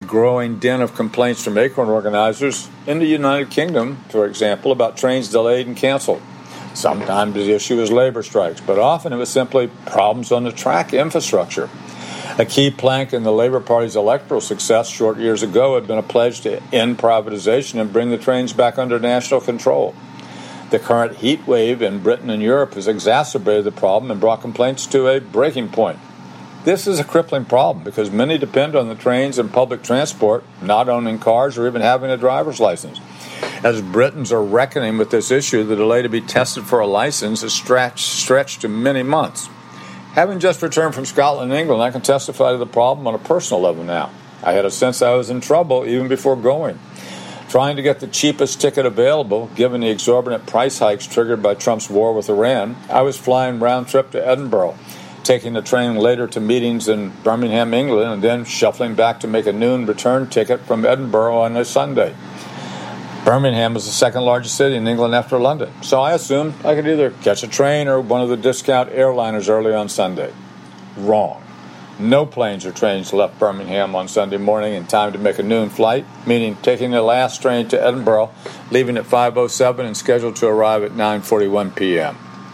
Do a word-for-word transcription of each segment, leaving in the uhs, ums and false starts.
growing din of complaints from Acorn organizers in the United Kingdom, for example, about trains delayed and canceled. Sometimes the issue is labor strikes, but often it was simply problems on the track infrastructure. A key plank in the Labour Party's electoral success short years ago had been a pledge to end privatization and bring the trains back under national control. The current heat wave in Britain and Europe has exacerbated the problem and brought complaints to a breaking point. This is a crippling problem because many depend on the trains and public transport, not owning cars or even having a driver's license. As Britons are reckoning with this issue, the delay to be tested for a license is stretched, stretched to many months. Having just returned from Scotland and England, I can testify to the problem on a personal level now. I had a sense I was in trouble even before going. Trying to get the cheapest ticket available, given the exorbitant price hikes triggered by Trump's war with Iran, I was flying round trip to Edinburgh, taking the train later to meetings in Birmingham, England, and then shuffling back to make a noon return ticket from Edinburgh on a Sunday. Birmingham was the second largest city in England after London, so I assumed I could either catch a train or one of the discount airliners early on Sunday. Wrong. No planes or trains left Birmingham on Sunday morning in time to make a noon flight, meaning taking the last train to Edinburgh, leaving at five oh seven and scheduled to arrive at nine forty-one p.m.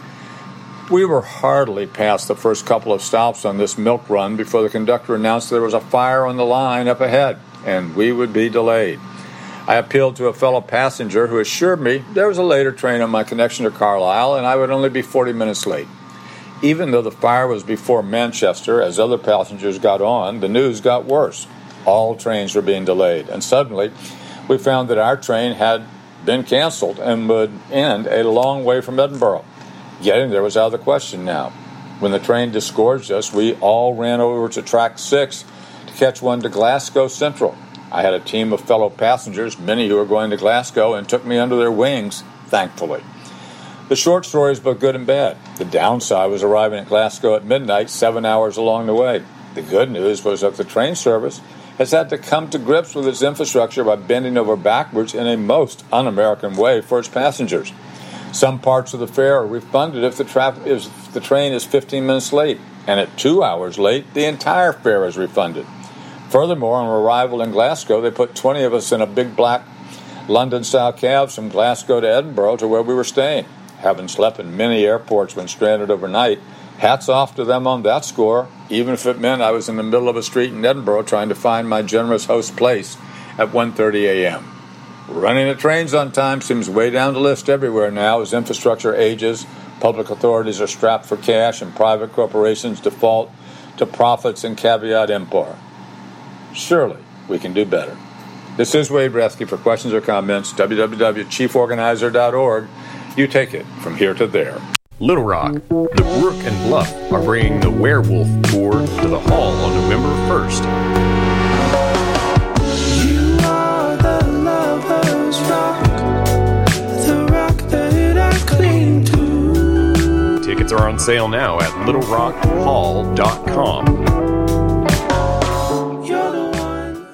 We were hardly past the first couple of stops on this milk run before the conductor announced there was a fire on the line up ahead, and we would be delayed. I appealed to a fellow passenger who assured me there was a later train on my connection to Carlisle and I would only be forty minutes late. Even though the fire was before Manchester, as other passengers got on, the news got worse. All trains were being delayed, and suddenly we found that our train had been canceled and would end a long way from Edinburgh. Getting there was out of the question now. When the train disgorged us, we all ran over to track six to catch one to Glasgow Central. I had a team of fellow passengers, many who were going to Glasgow, and took me under their wings, thankfully. The short story is both good and bad. The downside was arriving at Glasgow at midnight, seven hours along the way. The good news was that the train service has had to come to grips with its infrastructure by bending over backwards in a most un-American way for its passengers. Some parts of the fare are refunded if the, tra- if the train is fifteen minutes late, and at two hours late, the entire fare is refunded. Furthermore, on arrival in Glasgow, they put twenty of us in a big black London-style cab from Glasgow to Edinburgh to where we were staying. Having slept in many airports when stranded overnight, hats off to them on that score, even if it meant I was in the middle of a street in Edinburgh trying to find my generous host place at one thirty a.m. Running the trains on time seems way down the list everywhere now as infrastructure ages, public authorities are strapped for cash, and private corporations default to profits and caveat emptor. Surely we can do better. This is Wade Bresky. For questions or comments, w w w dot chief organizer dot org. You take it from here to there. Little Rock, the Brook and Bluff are bringing the Werewolf Tour to the Hall on November first. You are the lover's rock, the rock that I cling to. Tickets are on sale now at little rock hall dot com. You're the one.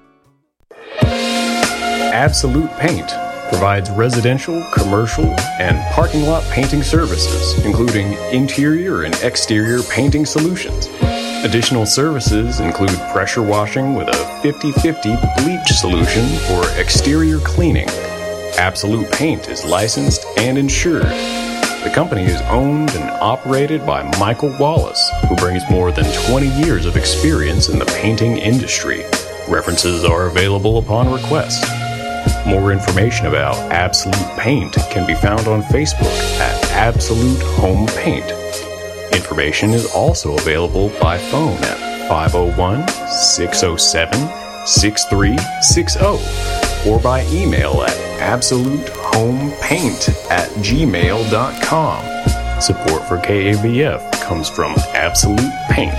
Absolute Paint provides residential, commercial, and parking lot painting services, including interior and exterior painting solutions. Additional services include pressure washing with a fifty-fifty bleach solution for exterior cleaning. Absolute Paint is licensed and insured. The company is owned and operated by Michael Wallace, who brings more than twenty years of experience in the painting industry. References are available upon request. More information about Absolute Paint can be found on Facebook at Absolute Home Paint. Information is also available by phone at five oh one, six oh seven, six three six oh or by email at absolutehomepaynt at gmail dot com. Support for K A B F comes from Absolute Paint.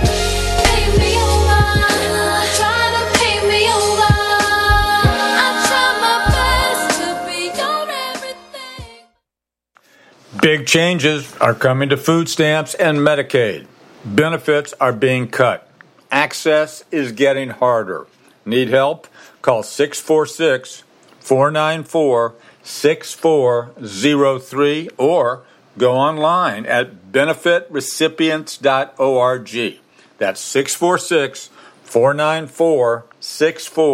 Big changes are coming to food stamps and Medicaid. Benefits are being cut. Access is getting harder. Need help? Call six four six, four nine four, six four zero three or go online at benefit recipients dot org. That's six four six, four nine four, six four